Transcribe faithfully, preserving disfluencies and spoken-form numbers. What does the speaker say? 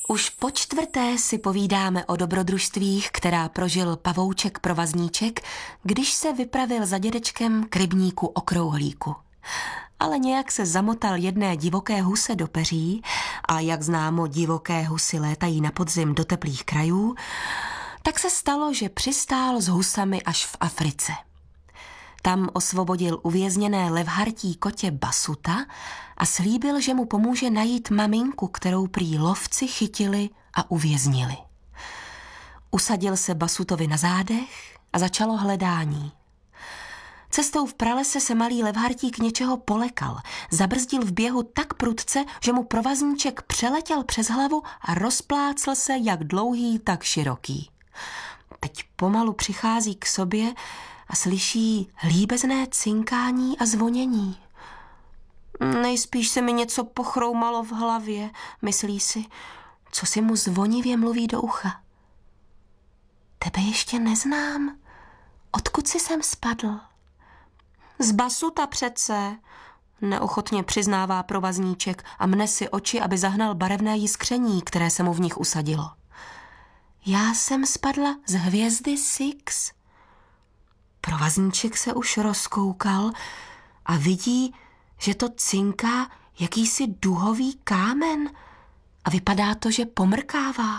Už po čtvrté si povídáme o dobrodružstvích, která prožil pavouček Provazníček, když se vypravil za dědečkem k rybníku Okrouhlíku. Ale nějak se zamotal jedné divoké huse do peří a jak známo, divoké husy létají na podzim do teplých krajů, tak se stalo, že přistál s husami až v Africe. Tam osvobodil uvězněné levhartí kotě Basuta a slíbil, že mu pomůže najít maminku, kterou prý lovci chytili a uvěznili. Usadil se Basutovi na zádech a začalo hledání. Cestou v pralese se malý levhartík něčeho polekal, zabrzdil v běhu tak prudce, že mu Provazníček přeletěl přes hlavu a rozplácl se jak dlouhý, tak široký. Teď pomalu přichází k sobě a slyší líbezné cinkání a zvonění. Nejspíš se mi něco pochroumalo v hlavě, myslí si, co si mu zvonivě mluví do ucha. Tebe ještě neznám. Odkud jsi sem spadl? Z Basuta přece, neochotně přiznává Provazníček a mne si oči, aby zahnal barevné jiskření, které se mu v nich usadilo. Já jsem spadla z hvězdy Six. Provazníček se už rozkoukal a vidí, že to cinká jakýsi duhový kámen a vypadá to, že pomrkává.